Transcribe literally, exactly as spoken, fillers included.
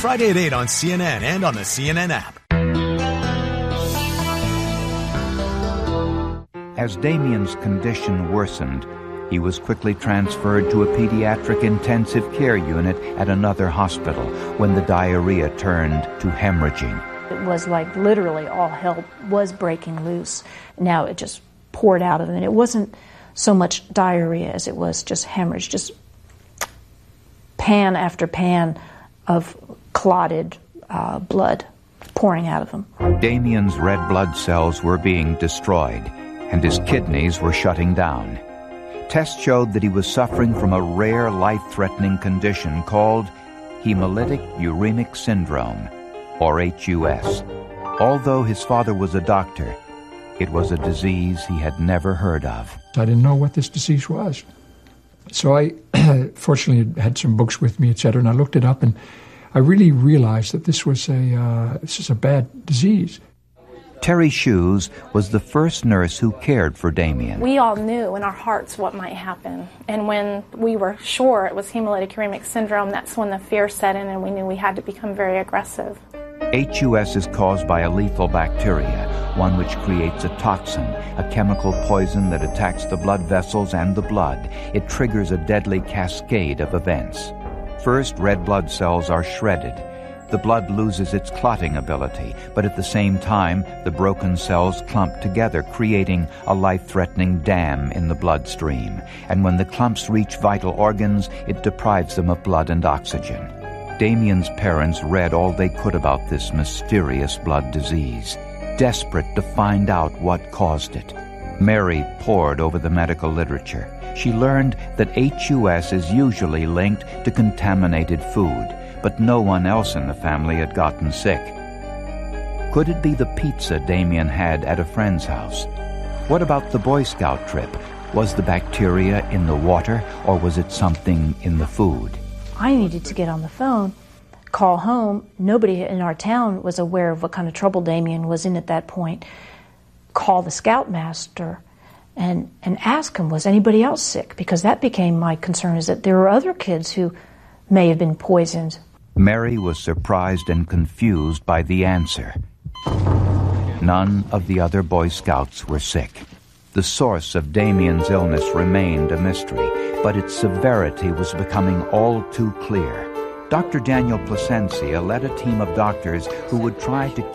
Friday at eight on C N N and on the C N N app. As Damien's condition worsened, he was quickly transferred to a pediatric intensive care unit at another hospital when the diarrhea turned to hemorrhaging. It was like literally all hell was breaking loose. Now it just poured out of him. And it wasn't so much diarrhea as it was just hemorrhage, just pan after pan of clotted uh, blood pouring out of him. Damien's red blood cells were being destroyed, and his kidneys were shutting down. Tests showed that he was suffering from a rare life-threatening condition called hemolytic uremic syndrome, or H U S. Although his father was a doctor, it was a disease he had never heard of. I didn't know what this disease was. So I fortunately had some books with me, et cetera, and I looked it up, and I really realized that this was a uh, this is a bad disease. Terry Shoes was the first nurse who cared for Damien. We all knew in our hearts what might happen. And when we were sure it was hemolytic uremic syndrome, that's when the fear set in and we knew we had to become very aggressive. H U S is caused by a lethal bacteria, one which creates a toxin, a chemical poison that attacks the blood vessels and the blood. It triggers a deadly cascade of events. First, red blood cells are shredded. The blood loses its clotting ability, but at the same time, the broken cells clump together, creating a life-threatening dam in the bloodstream. And when the clumps reach vital organs, it deprives them of blood and oxygen. Damien's parents read all they could about this mysterious blood disease, desperate to find out what caused it. Mary pored over the medical literature. She learned that H U S is usually linked to contaminated food, but no one else in the family had gotten sick. Could it be the pizza Damien had at a friend's house? What about the Boy Scout trip? Was the bacteria in the water, or was it something in the food? I needed to get on the phone, call home. Nobody in our town was aware of what kind of trouble Damien was in at that point. Call the scoutmaster and, and ask him, was anybody else sick? Because that became my concern, is that there were other kids who may have been poisoned. Mary was surprised and confused by the answer. None of the other Boy Scouts were sick. The source of Damien's illness remained a mystery, but its severity was becoming all too clear. Doctor Daniel Plasencia led a team of doctors who would try to